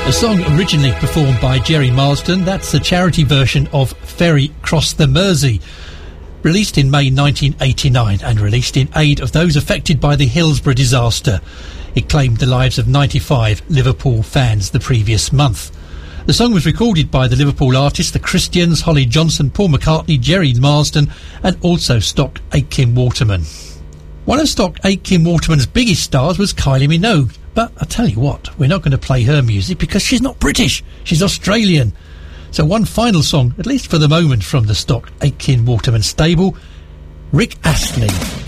A song originally performed by Jerry Marsden, that's the charity version of Ferry Cross the Mersey, released in May 1989 and released in aid of those affected by the Hillsborough disaster. It claimed the lives of 95 Liverpool fans the previous month. The song was recorded by the Liverpool artists The Christians, Holly Johnson, Paul McCartney, Jerry Marsden and also Stock Aitken Waterman. One of Stock Aitken Waterman's biggest stars was Kylie Minogue, but I tell you what, we're not going to play her music because she's not British, she's Australian. So one final song, at least for the moment, from the Stock Aitken Waterman stable, Rick Astley.